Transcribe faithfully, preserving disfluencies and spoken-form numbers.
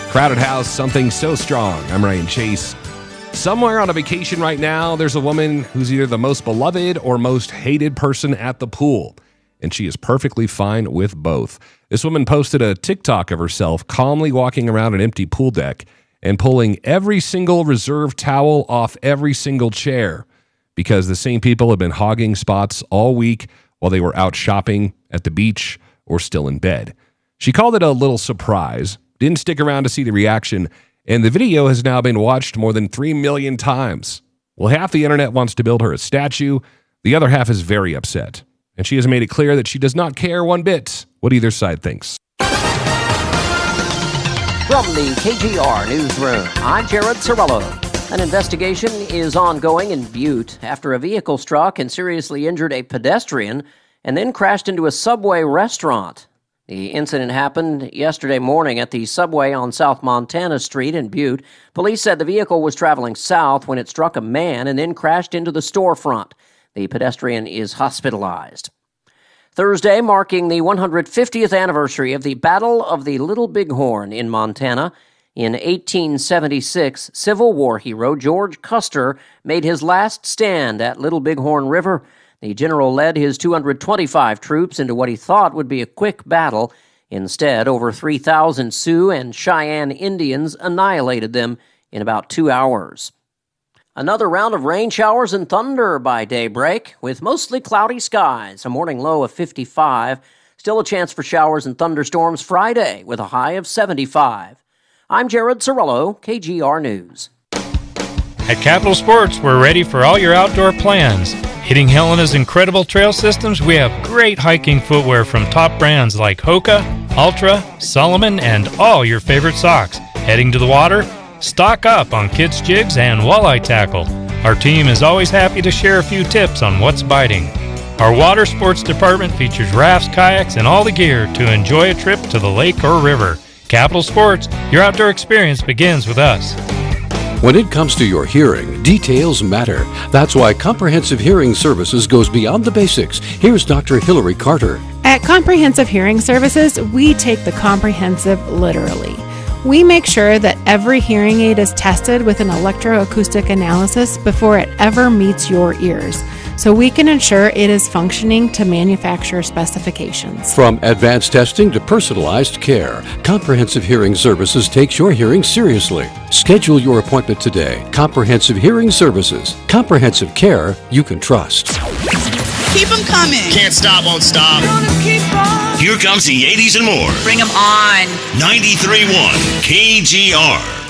Crowded House, something so strong. I'm Ryan Chase. Somewhere on a vacation right now, there's a woman who's either the most beloved or most hated person at the pool, and she is perfectly fine with both. This woman posted a TikTok of herself calmly walking around an empty pool deck and pulling every single reserved towel off every single chair because the same people have been hogging spots all week while they were out shopping, at the beach, or still in bed. She called it a little surprise, didn't stick around to see the reaction, and the video has now been watched more than three million times. Well, half the internet wants to build her a statue. The other half is very upset. And she has made it clear that she does not care one bit what either side thinks. From the K G R Newsroom, I'm Jared Sorello. An investigation is ongoing in Butte after a vehicle struck and seriously injured a pedestrian and then crashed into a Subway restaurant. The incident happened yesterday morning at the Subway on South Montana Street in Butte. Police said the vehicle was traveling south when it struck a man and then crashed into the storefront. The pedestrian is hospitalized. Thursday, marking the one hundred fiftieth anniversary of the Battle of the Little Bighorn in Montana. In eighteen seventy-six, Civil War hero George Custer made his last stand at Little Bighorn River. The general led his two hundred twenty-five troops into what he thought would be a quick battle. Instead, over three thousand Sioux and Cheyenne Indians annihilated them in about two hours. Another round of rain showers and thunder by daybreak, with mostly cloudy skies, a morning low of fifty-five. Still a chance for showers and thunderstorms Friday, with a high of seventy-five. I'm Jared Sorello, K G R News. At Capital Sports, we're ready for all your outdoor plans. Hitting Helena's incredible trail systems, we have great hiking footwear from top brands like Hoka, Ultra, Salomon, and all your favorite socks. Heading to the water? Stock up on kids' jigs and walleye tackle. Our team is always happy to share a few tips on what's biting. Our water sports department features rafts, kayaks, and all the gear to enjoy a trip to the lake or river. Capital Sports, your outdoor experience begins with us. When it comes to your hearing, details matter. That's why Comprehensive Hearing Services goes beyond the basics. Here's Doctor Hillary Carter. At Comprehensive Hearing Services, we take the comprehensive literally. We make sure that every hearing aid is tested with an electroacoustic analysis before it ever meets your ears, so we can ensure it is functioning to manufacturer specifications. From advanced testing to personalized care, Comprehensive Hearing Services takes your hearing seriously. Schedule your appointment today. Comprehensive Hearing Services. Comprehensive care you can trust. Keep them coming. Can't stop, won't stop. Gonna keep on. Here comes the eighties and more. Bring them on. ninety-three point one K G R.